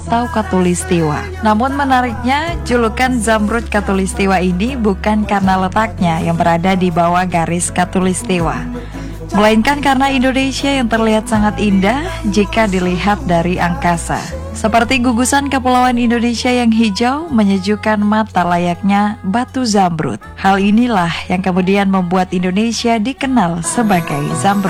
atau Khatulistiwa. Namun menariknya, julukan Zamrud Khatulistiwa ini bukan karena letaknya yang berada di bawah garis Khatulistiwa, melainkan karena Indonesia yang terlihat sangat indah jika dilihat dari angkasa. Seperti gugusan kepulauan Indonesia yang hijau menyejukkan mata layaknya batu zamrud. Hal inilah yang kemudian membuat Indonesia dikenal sebagai Zamrud.